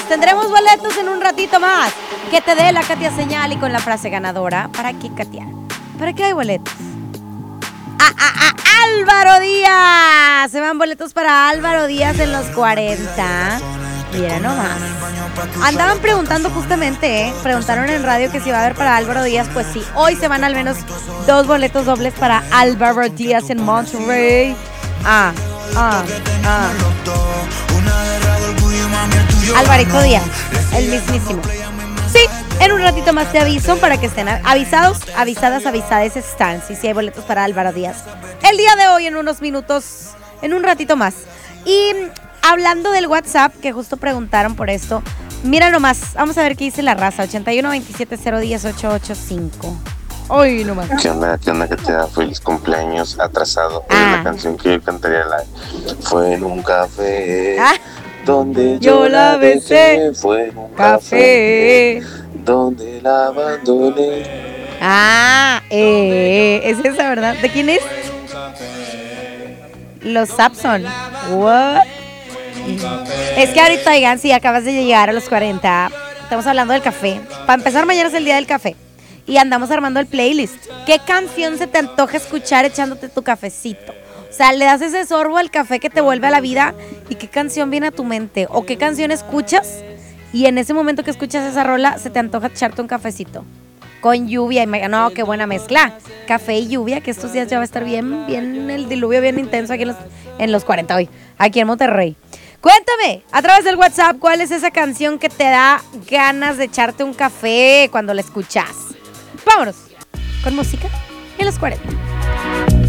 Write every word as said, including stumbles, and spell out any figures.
Tendremos boletos en un ratito más. Que te dé la Katia señal y con la frase ganadora. ¿Para qué, Katia? ¿Para qué hay boletos? ¡Ah, ah, ah! ¡Álvaro Díaz! Se van boletos para Álvaro Díaz en los cuarenta. Mira nomás. Andaban preguntando justamente, ¿eh? Preguntaron en radio que si va a haber para Álvaro Díaz. Pues sí, hoy se van al menos dos boletos dobles para Álvaro Díaz en Monterrey. Ah, ah, ah. Alvarito Díaz, el mismísimo. Sí, en un ratito más te aviso para que estén avisados, avisadas, avisades están. Sí, sí hay boletos para Álvaro Díaz. El día de hoy en unos minutos, en un ratito más. Y hablando del WhatsApp, que justo preguntaron por esto, mira nomás, vamos a ver qué dice la raza. ochenta y uno, veintisiete, cero diez, ochocientos ochenta y cinco. Hoy nomás. ¿Qué onda? ¿Qué onda? Que te da feliz cumpleaños atrasado. Ah. La canción que yo cantaría la fue en un café. Ah. Donde Yo la besé. Fue en un Café. café. Donde la abandoné. Ah, eh, es esa, ¿verdad? ¿De quién es? Los Sapson. What? Es que ahorita, oigan, si acabas de llegar a los cuarenta, estamos hablando del café. Para empezar, mañana es el día del café. Y andamos armando el playlist. ¿Qué canción se te antoja escuchar echándote tu cafecito? O sea, le das ese sorbo al café que te vuelve a la vida. ¿Y qué canción viene a tu mente? ¿O qué canción escuchas? Y en ese momento que escuchas esa rola, se te antoja echarte un cafecito. Con lluvia. Y me... No, qué buena mezcla. Café y lluvia, que estos días ya va a estar bien, bien, el diluvio bien intenso aquí en los, en los cuarenta hoy. Aquí en Monterrey. Cuéntame, a través del WhatsApp, ¿cuál es esa canción que te da ganas de echarte un café cuando la escuchas? Vámonos con música en los cuarenta.